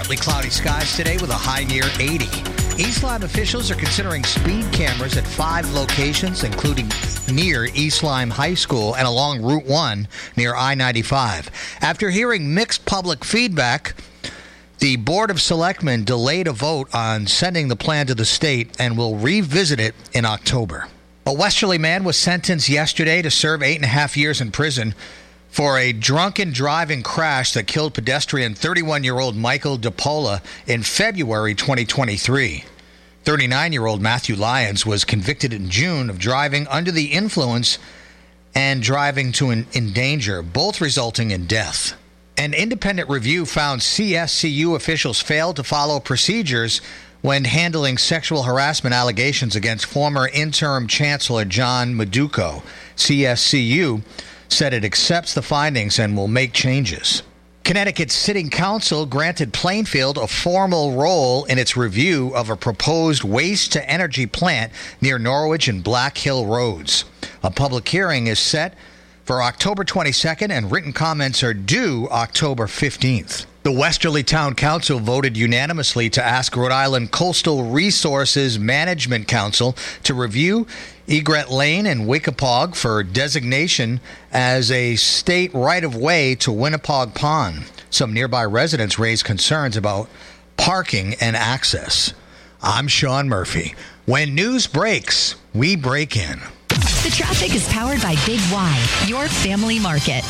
Partly cloudy skies today with a high near 80. East Lyme officials are considering speed cameras at 5 locations, including near East Lyme High School and along Route 1 near I-95. After hearing mixed public feedback, the Board of Selectmen delayed a vote on sending the plan to the state and will revisit it in October. A Westerly man was sentenced yesterday to serve 8.5 years in prison for a drunken driving crash that killed pedestrian 31-year-old Michael DePola in February 2023. 39-year-old Matthew Lyons was convicted in June of driving under the influence and driving to endanger, both resulting in death. An independent review found CSCU officials failed to follow procedures when handling sexual harassment allegations against former interim Chancellor John Maduco. CSCU said it accepts the findings and will make changes. Connecticut's Sitting Council granted Plainfield a formal role in its review of a proposed waste-to-energy plant near Norwich and Black Hill Roads. A public hearing is set for October 22nd, and written comments are due October 15th. The Westerly Town Council voted unanimously to ask Rhode Island Coastal Resources Management Council to review Egret Lane and Wickapog for designation as a state right-of-way to Winnipeg Pond. Some nearby residents raised concerns about parking and access. I'm Sean Murphy. When news breaks, we break in. The traffic is powered by Big Y, your family market.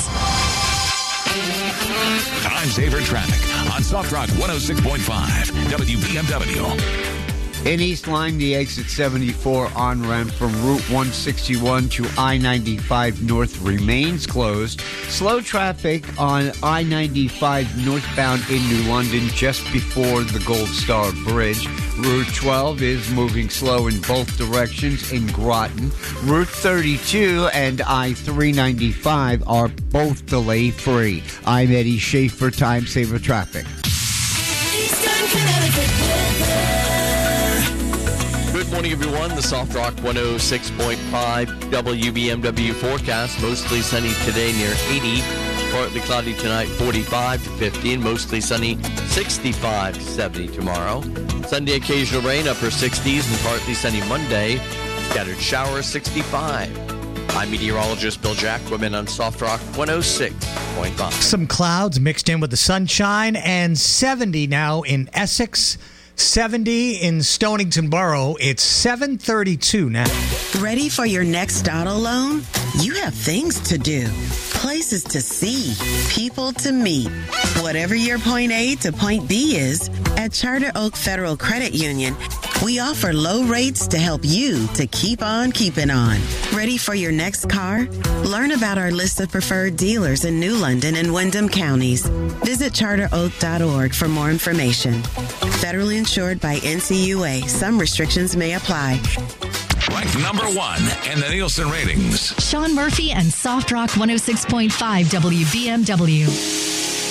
Time saver traffic on Soft Rock 106.5 WBMW. In East Lyme, the exit 74 on-ramp from Route 161 to I-95 North remains closed. Slow traffic on I-95 northbound in New London just before the Gold Star Bridge. Route 12 is moving slow in both directions in Groton. Route 32 and I-395 are both delay-free. I'm Eddie Schaefer, Time Saver Traffic. Eastern Connecticut weather. Good morning, everyone. The Soft Rock 106.5 WBMW forecast. Mostly sunny today near 80. Partly cloudy tonight, 45 to 50. And mostly sunny, 65 to 70 tomorrow. Sunday, occasional rain, upper 60s. And partly sunny Monday. Scattered showers, 65. I'm meteorologist Bill Jacquemin on Soft Rock 106.5. Some clouds mixed in with the sunshine, and 70 now in Essex. 70 in Stonington Borough. It's 7:32 now. Ready for your next auto loan? You have things to do, places to see, people to meet. Whatever your point A to point B is, at Charter Oak Federal Credit Union, we offer low rates to help you to keep on keeping on. Ready for your next car? Learn about our list of preferred dealers in New London and Windham counties. Visit charteroak.org for more information. Federally insured by NCUA. Some restrictions may apply. Ranked number 1 in the Nielsen ratings. Sean Murphy and Soft Rock 106.5 WBMW.